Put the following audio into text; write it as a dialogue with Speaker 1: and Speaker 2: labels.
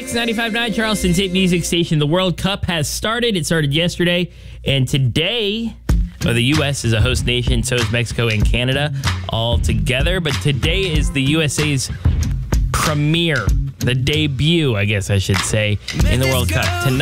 Speaker 1: Mix 95.9, Charleston's hit music station. The World Cup has started. It started yesterday. And today, the U.S. is a host nation. So is Mexico and Canada all together. But today is the USA's premiere, the debut, I guess I should say, in the World Cup. Tonight.